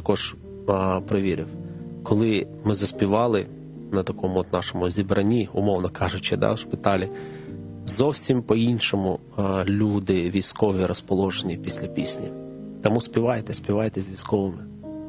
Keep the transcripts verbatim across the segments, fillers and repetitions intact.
також а, перевірив. Коли ми заспівали на такому от нашому зібранні, умовно кажучи, да, в шпиталі, зовсім по-іншому а, люди військові розположені після пісні. Тому співайте, співайте з військовими.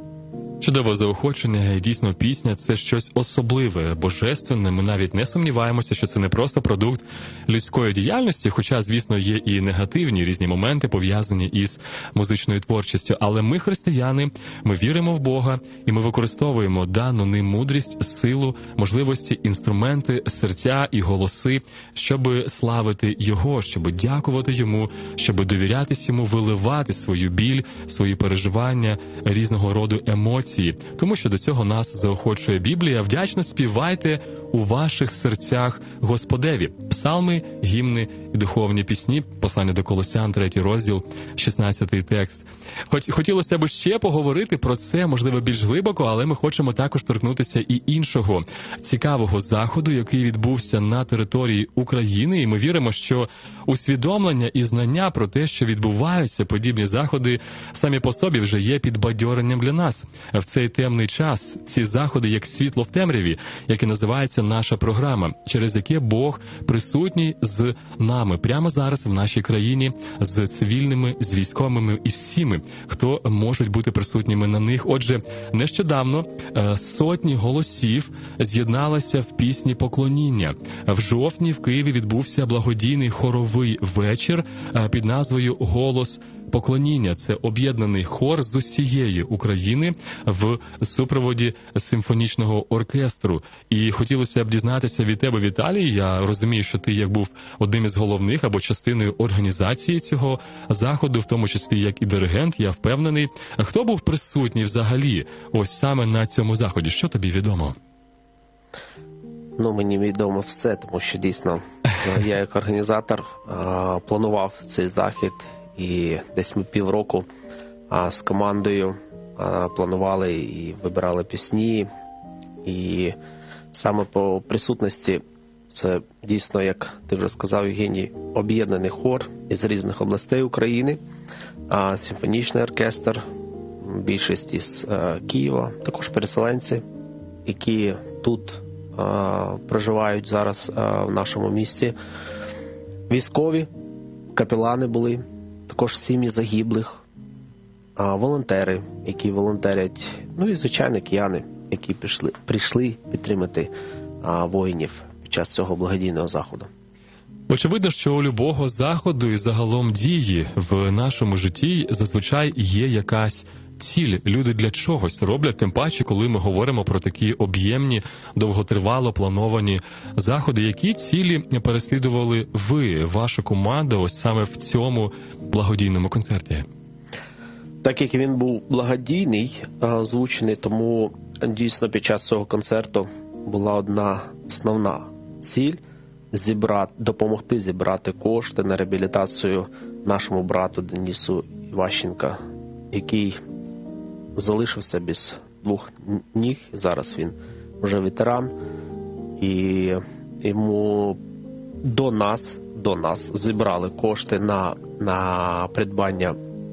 Чудове заохочення, і дійсно пісня – це щось особливе, божественне. Ми навіть не сумніваємося, що це не просто продукт людської діяльності, хоча, звісно, є і негативні різні моменти, пов'язані із музичною творчістю. Але ми, християни, ми віримо в Бога, і ми використовуємо дану ним мудрість, силу, можливості, інструменти, серця і голоси, щоб славити Його, щоб дякувати Йому, щоб довірятись Йому, виливати свою біль, свої переживання, різного роду емоції. Тому що до цього нас заохочує Біблія. Вдячно співайте у ваших серцях Господеві. Псалми, гімни і духовні пісні. Послання до Колосян, третій розділ, шістнадцятий текст. Хоч хотілося б ще поговорити про це, можливо, більш глибоко, але ми хочемо також торкнутися і іншого цікавого заходу, який відбувся на території України. І ми віримо, що усвідомлення і знання про те, що відбуваються подібні заходи, самі по собі вже є підбадьоренням для нас. В цей темний час ці заходи як світло в темряві, яке називається наша програма, через яке Бог присутній з нами прямо зараз в нашій країні, з цивільними, з військовими і всіми, хто можуть бути присутніми на них. Отже, нещодавно сотні голосів з'єдналися в пісні поклоніння. В жовтні в Києві відбувся благодійний хоровий вечір під назвою «Голос поклоніння». Це об'єднаний хор з усієї України в супроводі симфонічного оркестру. І хотілося б дізнатися від тебе, Віталій, я розумію, що ти як був одним із головних або частиною організації цього заходу, в тому числі як і диригент, я впевнений. Хто був присутній взагалі ось саме на цьому заході? Що тобі відомо? Ну, мені відомо все, тому що дійсно я як організатор планував цей захід, і десь ми півроку з командою планували і вибирали пісні. І саме по присутності це дійсно, як ти вже сказав, Євгеній, об'єднаний хор із різних областей України, симфонічний оркестр, більшість із Києва, також переселенці, які тут проживають зараз в нашому місті. Військові, капелани були, також сім'ї загиблих, волонтери, які волонтерять, ну і, звичайно, кияни, які прийшли, прийшли підтримати воїнів під час цього благодійного заходу. Очевидно, що у любого заходу і загалом дії в нашому житті зазвичай є якась ціль. Люди для чогось роблять, тим паче, коли ми говоримо про такі об'ємні, довготривало плановані заходи. Які цілі переслідували ви, ваша команда, ось саме в цьому благодійному концерті? Так як він був благодійний, озвучений, тому дійсно під час цього концерту була одна основна ціль – зібрати, допомогти зібрати кошти на реабілітацію нашому брату Денису Іващенка, який залишився без двох ніг. Зараз він вже ветеран, і йому до нас, до нас зібрали кошти на, на придбання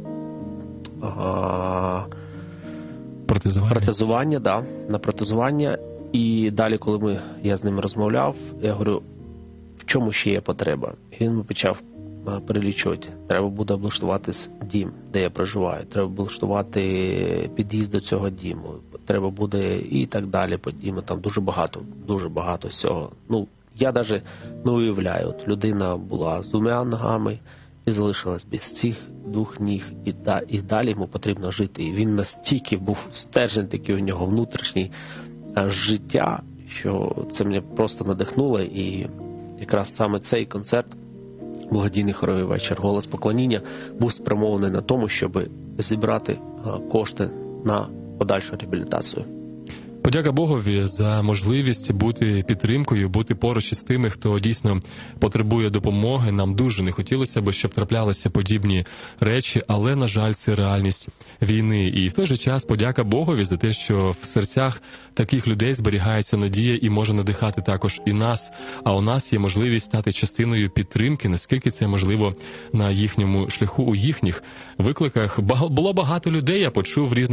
а, протезування, протезування да, на протезування. І далі, коли ми, я з ним розмовляв, я говорю, в чому ще є потреба? І він почав перелічувати. Треба буде облаштувати дім, де я проживаю. Треба облаштувати під'їзд до цього діму. Треба буде і так далі по діму. Там дуже багато, дуже багато всього. Ну, я навіть не уявляю. От людина була з двома ногами і залишилась без цих двох ніг. І, да, і далі йому потрібно жити. І він настільки був стержень такий у нього внутрішній життя, що це мене просто надихнуло. І якраз саме цей концерт, благодійний хоровий вечір «Голос поклоніння», був спрямований на тому, щоб зібрати кошти на подальшу реабілітацію. Подяка Богові за можливість бути підтримкою, бути поруч із тими, хто дійсно потребує допомоги. Нам дуже не хотілося б, щоб траплялися подібні речі, але, на жаль, це реальність війни. І в той же час подяка Богові за те, що в серцях таких людей зберігається надія і може надихати також і нас. А у нас є можливість стати частиною підтримки, наскільки це можливо на їхньому шляху, у їхніх викликах. Було багато людей, я почув різних